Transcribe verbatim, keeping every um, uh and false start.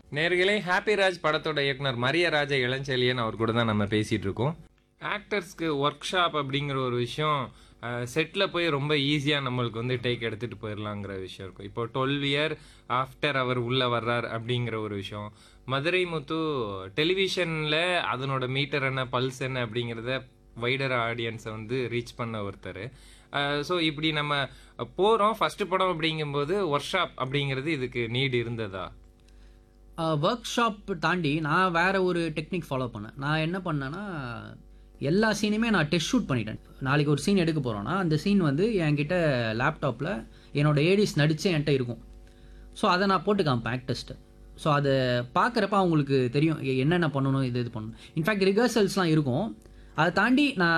நேர்களே ஹாப்பி ராஜ் படத்தோட இயக்குனர் மரியராஜ இளஞ்செழியன் அவர் கூட தான் நம்ம பேசிட்டு இருக்கோம். ஆக்டர்ஸ்க்கு ஒர்க் ஷாப் அப்படிங்கிற ஒரு விஷயம் செட்டில் போய் ரொம்ப ஈஸியாக நம்மளுக்கு வந்து டேக் எடுத்துகிட்டு போயிடலாங்கிற விஷயம் இருக்கும். இப்போ டுவெல் இயர் ஆஃப்டர் அவர் உள்ளே வர்றார் அப்படிங்கிற ஒரு விஷயம். மதுரை முத்து டெலிவிஷனில் அதனோட மீட்டர் என்ன பல்ஸ் என்ன அப்படிங்கிறத வைடர் ஆடியன்ஸை வந்து ரீச் பண்ண ஒருத்தர். ஸோ இப்படி நம்ம போகிறோம் ஃபஸ்ட்டு படம் அப்படிங்கும்போது ஒர்க் ஷாப் அப்படிங்கிறது இதுக்கு நீட் இருந்ததா? ஒர்க் ஷாப் தாண்டி நான் வேற ஒரு டெக்னிக் ஃபாலோ பண்ணேன். நான் என்ன பண்ணேன்னா, எல்லா சீனுமே நான் டெஸ்ட் ஷூட் பண்ணிட்டேன். நாளைக்கு ஒரு சீன் எடுக்க போகிறோன்னா அந்த சீன் வந்து என்கிட்ட லேப்டாப்பில் என்னோட ஏடிஸ் நடிச்சே என்கிட்ட இருக்கும். ஸோ அதை நான் போட்டு காமிப்பேன் ஆக்டர்ஸ்ட்டு. ஸோ அதை பார்க்குறப்ப அவங்களுக்கு தெரியும் என்னென்ன பண்ணணும், இது இது பண்ணணும். இன்ஃபேக்ட் ரிஹர்சல்ஸ்லாம் இருக்கும். அதை தாண்டி நான்